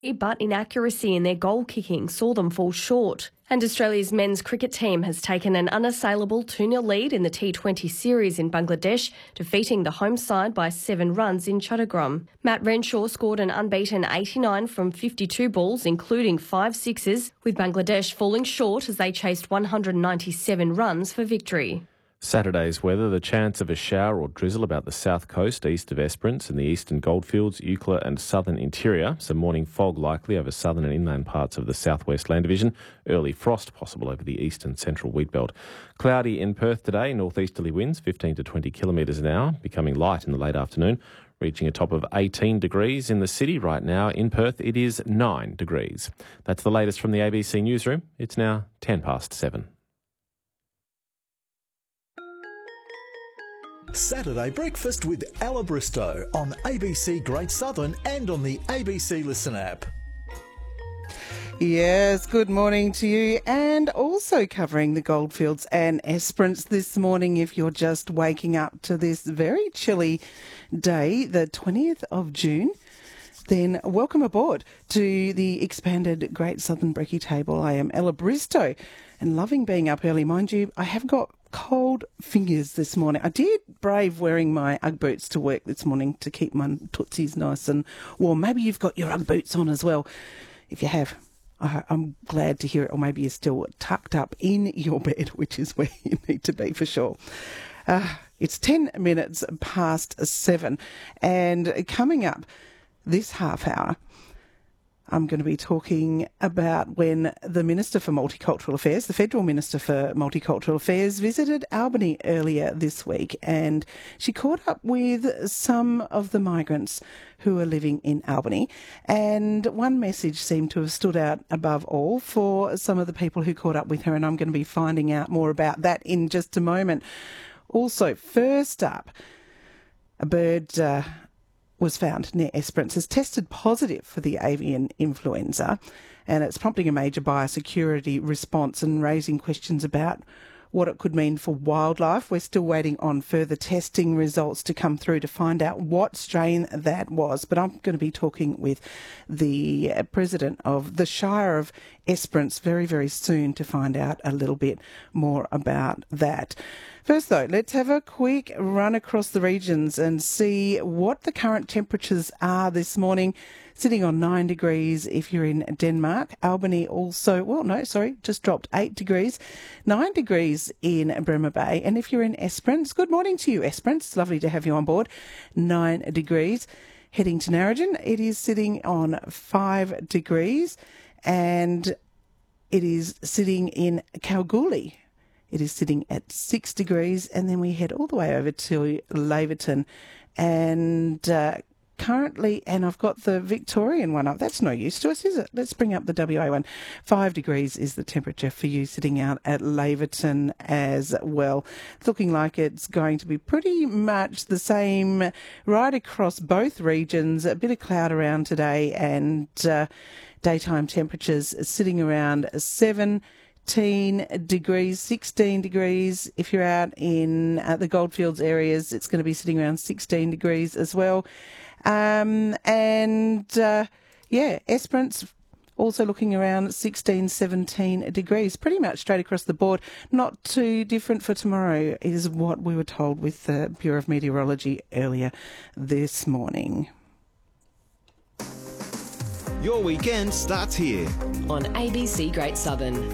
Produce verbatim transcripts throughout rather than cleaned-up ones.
but inaccuracy in their goal kicking saw them fall short. And Australia's men's cricket team has taken an unassailable two nil lead in the T twenty series in Bangladesh, defeating the home side by seven runs in Chattogram. Matt Renshaw scored an unbeaten eighty-nine from fifty-two balls, including five sixes, with Bangladesh falling short as they chased one hundred ninety-seven runs for victory. Saturday's weather, the chance of a shower or drizzle about the south coast east of Esperance and the eastern goldfields, Eucla and southern interior. Some morning fog likely over southern and inland parts of the southwest land division. Early frost possible over the east and central wheat belt. Cloudy in Perth today, northeasterly winds fifteen to twenty kilometres an hour, becoming light in the late afternoon, reaching a top of eighteen degrees in the city. Right now in Perth it is nine degrees. That's the latest from the A B C newsroom. It's now ten past seven. Saturday Breakfast with Ella Bristow on A B C Great Southern and on the A B C Listen app. Yes, good morning to you, and also covering the Goldfields and Esperance this morning if you're just waking up to this very chilly day, the twentieth of June. Then welcome aboard to the expanded Great Southern Brekkie Table. I am Ella Bristow and loving being up early. Mind you, I have got cold fingers this morning. I did brave wearing my Ugg boots to work this morning to keep my tootsies nice and warm. Maybe you've got your Ugg boots on as well. If you have, I, I'm glad to hear it. Or maybe you're still tucked up in your bed, which is where you need to be for sure. Uh, it's ten minutes past seven, and coming up this half hour, I'm going to be talking about when the Minister for Multicultural Affairs, the Federal Minister for Multicultural Affairs, visited Albany earlier this week, and she caught up with some of the migrants who are living in Albany. And one message seemed to have stood out above all for some of the people who caught up with her, and I'm going to be finding out more about that in just a moment. Also, first up, a bird Uh, was found near Esperance has tested positive for the avian influenza, and it's prompting a major biosecurity response and raising questions about what it could mean for wildlife. We're still waiting on further testing results to come through to find out what strain that was. But I'm going to be talking with the president of the Shire of Esperance very, very soon to find out a little bit more about that. First, though, let's have a quick run across the regions and see what the current temperatures are this morning. Sitting on nine degrees if you're in Denmark. Albany also, well, no, sorry, just dropped eight degrees. Nine degrees in Bremer Bay. And if you're in Esperance, good morning to you, Esperance. It's lovely to have you on board. Nine degrees. Heading to Narrogin, it is sitting on five degrees. And it is sitting in Kalgoorlie. It is sitting at six degrees, and then we head all the way over to Laverton. And uh, currently, and I've got the Victorian one up. That's no use to us, is it? Let's bring up the W A one. Five degrees is the temperature for you sitting out at Laverton as well. It's looking like it's going to be pretty much the same right across both regions. A bit of cloud around today, and uh, daytime temperatures sitting around seven degrees, sixteen degrees. If you're out in uh, the Goldfields areas, it's going to be sitting around sixteen degrees as well. Um, and uh, yeah, Esperance also looking around sixteen, seventeen degrees, pretty much straight across the board. Not too different for tomorrow is what we were told with the Bureau of Meteorology earlier this morning. Your weekend starts here on A B C Great Southern.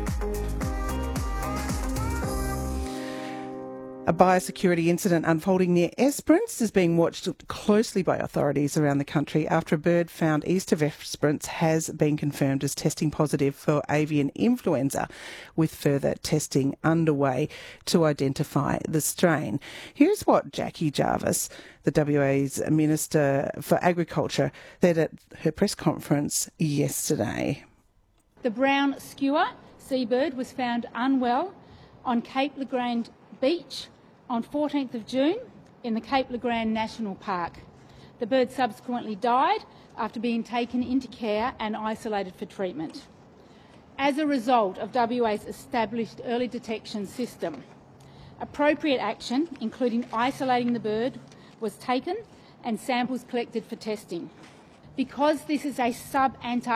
A biosecurity incident unfolding near Esperance is being watched closely by authorities around the country after a bird found east of Esperance has been confirmed as testing positive for avian influenza, with further testing underway to identify the strain. Here's what Jackie Jarvis, the W A's Minister for Agriculture, said at her press conference yesterday. The brown skua seabird was found unwell on Cape Legrand Beach on fourteenth of June in the Cape Legrand National Park. The bird subsequently died after being taken into care and isolated for treatment. As a result of W A's established early detection system, appropriate action, including isolating the bird, was taken and samples collected for testing. Because this is a sub-Antarctic